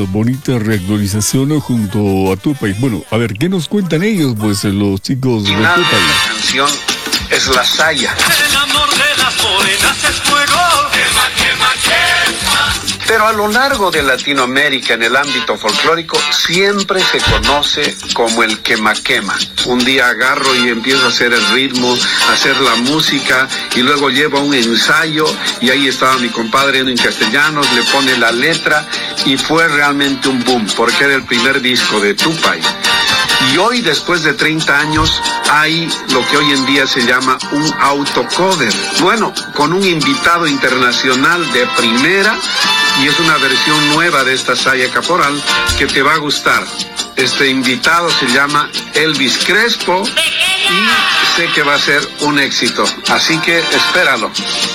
bonita reactualización junto a Tupac. Bueno, a ver, ¿qué nos cuentan ellos, pues, los chicos de Tupac? La canción es La Saya. El amor de las morenas es fuego. Quema, quema, quema. Pero a lo largo de Latinoamérica, en el ámbito folclórico, siempre se conoce como el quema quema. Un día agarro y empiezo a hacer el ritmo, a hacer la música, y luego llevo un ensayo, y ahí estaba mi compadre en castellanos, le pone la letra, y fue realmente un boom, porque era el primer disco de Tupac. Y hoy, después de 30 años, hay lo que hoy en día se llama un autocover. Bueno, con un invitado internacional de primera, y es una versión nueva de esta Saya Caporal que te va a gustar. Este invitado se llama Elvis Crespo y sé que va a ser un éxito, así que espéralo.